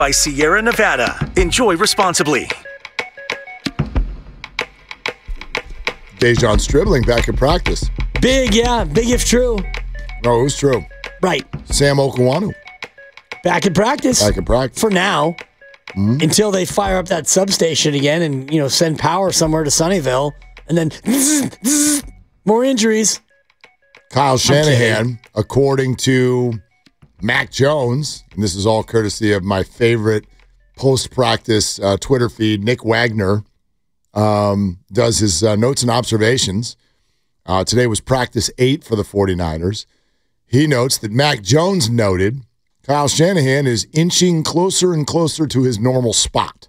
by Sierra Nevada. Enjoy responsibly. Dejon Stribling back in practice. Big if true. No, it was true. Right. Sam Okwanu. Back in practice. Back in practice. For now. Mm-hmm. Until they fire up that substation again and, send power somewhere to Sunnyvale. And then more injuries. Kyle Shanahan, according to Mac Jones, and this is all courtesy of my favorite post-practice Twitter feed, Nick Wagner, does his notes and observations. Today was practice 8 for the 49ers. He notes that Mac Jones noted Kyle Shanahan is inching closer and closer to his normal spot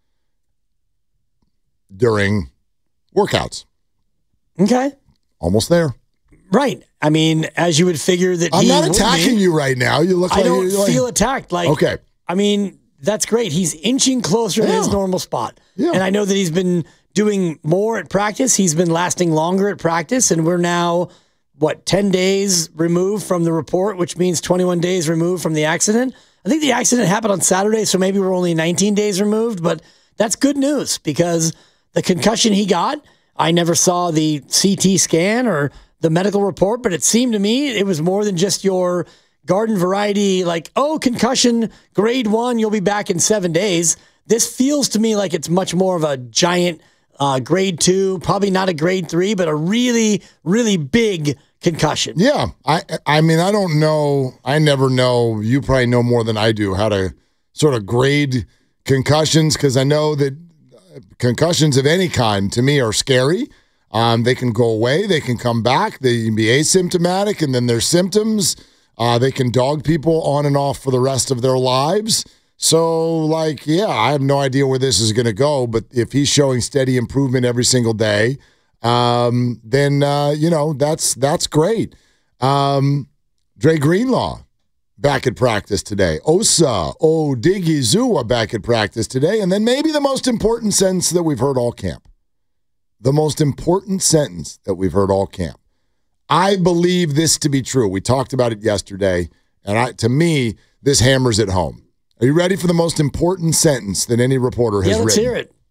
during workouts. Okay. Almost there. Right. I mean, as you would figure that I'm not attacking you right now. You look like I don't feel attacked. Okay. I mean, that's great. He's inching closer to his normal spot. Yeah. And I know that he's been doing more at practice. He's been lasting longer at practice. And we're now, 10 days removed from the report, which means 21 days removed from the accident. I think the accident happened on Saturday, so maybe we're only 19 days removed. But that's good news because the concussion he got, I never saw the CT scan or the medical report, but it seemed to me it was more than just your garden variety, concussion, grade 1, you'll be back in 7 days. This feels to me like it's much more of a giant grade 2, probably not a grade 3, but a really, really big concussion. Yeah. I mean, I don't know. I never know. You probably know more than I do how to sort of grade concussions because I know that concussions of any kind to me are scary. They can go away. They can come back. They can be asymptomatic, and then their symptoms, they can dog people on and off for the rest of their lives. So, I have no idea where this is going to go, but if he's showing steady improvement every single day, then, that's great. Dre Greenlaw back at practice today. Osa Odigizua back at practice today, and then maybe the most important sentence that we've heard all camp. The most important sentence that we've heard all camp. I believe this to be true. We talked about it yesterday, and to me, this hammers it home. Are you ready for the most important sentence that any reporter has written? Let's hear it.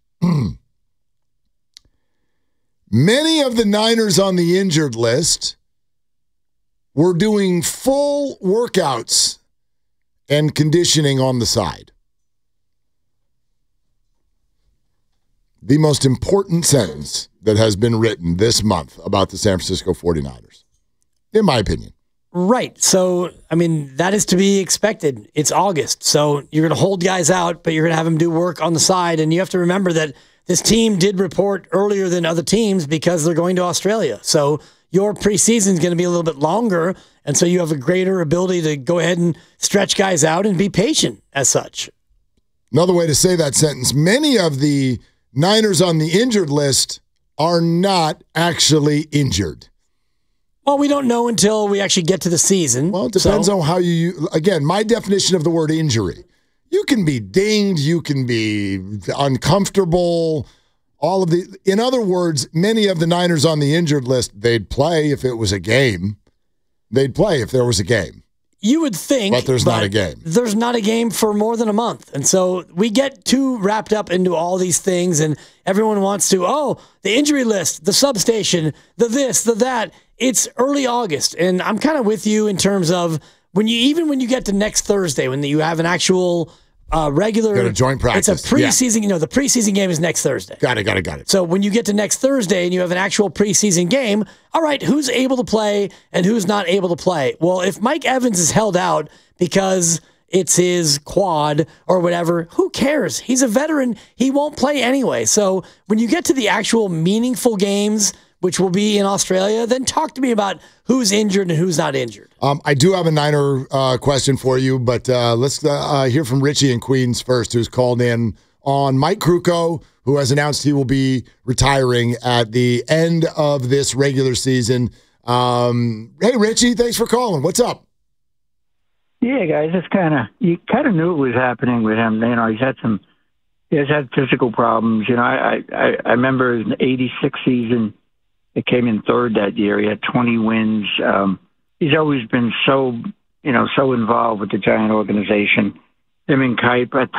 Many of the Niners on the injured list were doing full workouts and conditioning on the side. The most important sentence that has been written this month about the San Francisco 49ers, in my opinion. Right. So, I mean, that is to be expected. It's August. So you're going to hold guys out, but you're going to have them do work on the side. And you have to remember that this team did report earlier than other teams because they're going to Australia. So your preseason is going to be a little bit longer. And so you have a greater ability to go ahead and stretch guys out and be patient as such. Another way to say that sentence, many of the Niners on the injured list are not actually injured. Well, we don't know until we actually get to the season. Well, it depends on how you, again, my definition of the word injury. You can be dinged, you can be uncomfortable, in other words, many of the Niners on the injured list, they'd play if it was a game. They'd play if there was a game. You would think. But there's not a game. There's not a game for more than a month. And so we get too wrapped up into all these things, and everyone wants to, the injury list, the substation, the this, the that. It's early August, and I'm kind of with you in terms of when you get to next Thursday, when you have an actual regular. Got a joint practice. It's a preseason, the preseason game is next Thursday. Got it. So when you get to next Thursday and you have an actual preseason game, all right, who's able to play and who's not able to play? Well, if Mike Evans is held out because it's his quad or whatever, who cares? He's a veteran. He won't play anyway. So when you get to the actual meaningful games, which will be in Australia, then talk to me about who's injured and who's not injured. I do have a Niner question for you, but let's hear from Richie in Queens first, who's called in on Mike Krukow, who has announced he will be retiring at the end of this regular season. Hey, Richie, thanks for calling. What's up? Yeah, guys, you kind of knew it was happening with him. He has had physical problems. I remember in the '86 season. It came in third that year. He had 20 wins. He's always been so involved with the Giant organization. him and Kipe.